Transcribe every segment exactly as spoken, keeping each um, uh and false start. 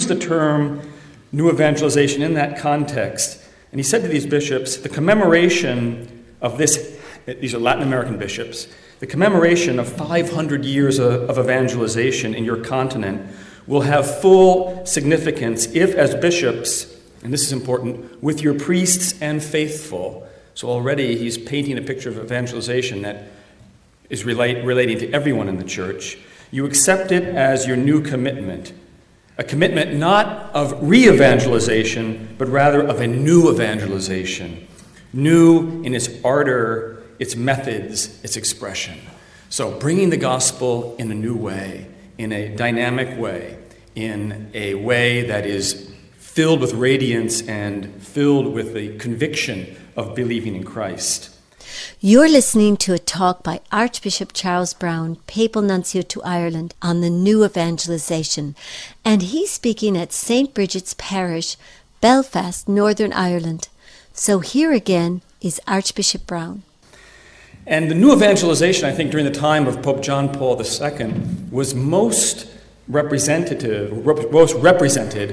used the term new evangelization in that context. And he said to these bishops, the commemoration of this, these are Latin American bishops, the commemoration of five hundred years of, of evangelization in your continent will have full significance if, as bishops, and this is important, with your priests and faithful. So already he's painting a picture of evangelization that is relate, relating to everyone in the church. You accept it as your new commitment. A commitment not of re-evangelization, but rather of a new evangelization. New in its ardor, its methods, its expression. So bringing the gospel in a new way, in a dynamic way, in a way that is filled with radiance and filled with the conviction of believing in Christ. You're listening to a talk by Archbishop Charles Browne, Papal Nuncio to Ireland, on the new evangelization, and he's speaking at Saint Bridget's Parish, Belfast, Northern Ireland. So here again is Archbishop Browne. And the new evangelization, I think, during the time of Pope John Paul the Second was most representative, most represented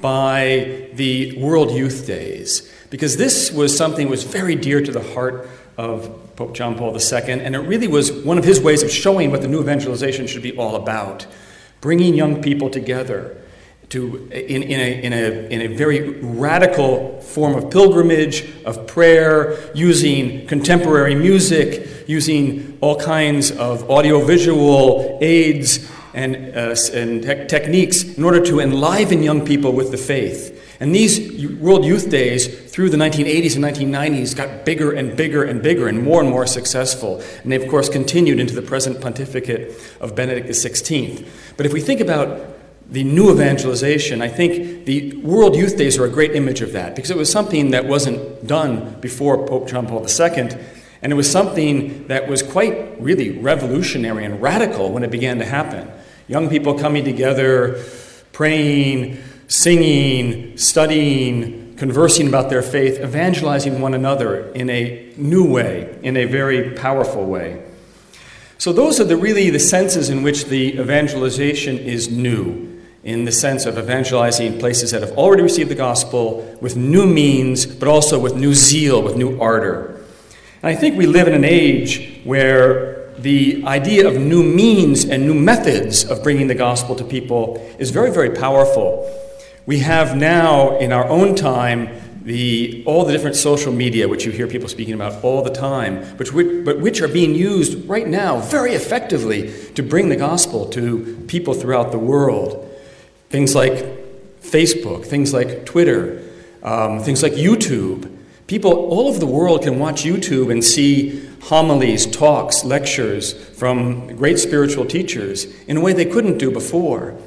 by the World Youth Days, because this was something that was very dear to the heart of Pope John Paul the Second, and it really was one of his ways of showing what the new evangelization should be all about, bringing young people together to in, in, a, in, a, in a very radical form of pilgrimage, of prayer, using contemporary music, using all kinds of audiovisual aids and, uh, and te- techniques in order to enliven young people with the faith. And these World Youth Days, through the nineteen eighties and nineteen nineties, got bigger and bigger and bigger and more and more successful. And they, of course, continued into the present pontificate of Benedict the sixteenth. But if we think about the new evangelization, I think the World Youth Days are a great image of that, because it was something that wasn't done before Pope John Paul the Second, and it was something that was quite really revolutionary and radical when it began to happen. Young people coming together, praying, singing, studying, conversing about their faith, evangelizing one another in a new way, in a very powerful way. So those are the really the senses in which the evangelization is new, in the sense of evangelizing places that have already received the gospel with new means, but also with new zeal, with new ardor. And I think we live in an age where the idea of new means and new methods of bringing the gospel to people is very, very powerful. We have now, in our own time, the all the different social media, which you hear people speaking about all the time, which, but which are being used right now very effectively to bring the gospel to people throughout the world. Things like Facebook, things like Twitter, um, things like YouTube. People all over the world can watch YouTube and see homilies, talks, lectures from great spiritual teachers in a way they couldn't do before.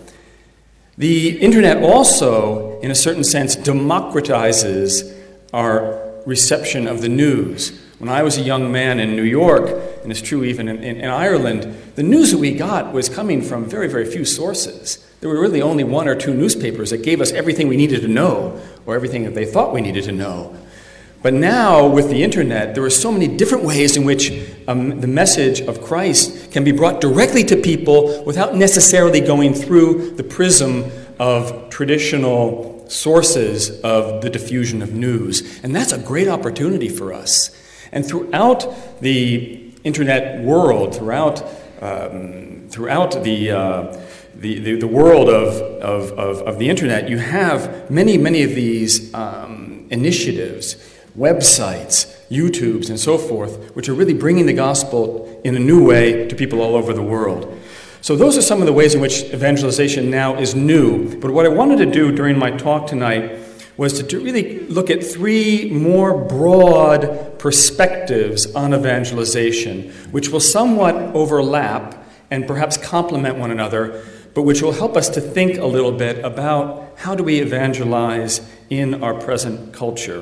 The internet also, in a certain sense, democratizes our reception of the news. When I was a young man in New York, and it's true even in, in, in Ireland, the news that we got was coming from very, very few sources. There were really only one or two newspapers that gave us everything we needed to know, or everything that they thought we needed to know. But now, with the internet, there are so many different ways in which um, the message of Christ can be brought directly to people without necessarily going through the prism of traditional sources of the diffusion of news. And that's a great opportunity for us. And throughout the internet world, throughout um, throughout the, uh, the, the the world of, of, of, of the internet, you have many, many of these um, initiatives, websites, YouTubes, and so forth, which are really bringing the gospel in a new way to people all over the world. So those are some of the ways in which evangelization now is new. But what I wanted to do during my talk tonight was to, to really look at three more broad perspectives on evangelization, which will somewhat overlap and perhaps complement one another, but which will help us to think a little bit about how do we evangelize in our present culture.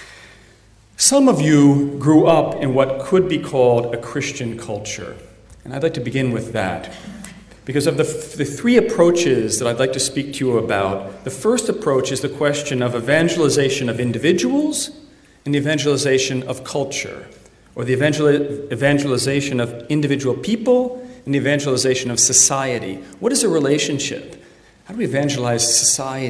Some of you grew up in what could be called a Christian culture, and I'd like to begin with that. Because of the, the three approaches that I'd like to speak to you about, the first approach is the question of evangelization of individuals and the evangelization of culture, or the evangel- evangelization of individual people and the evangelization of society. What is a relationship? How do we evangelize society?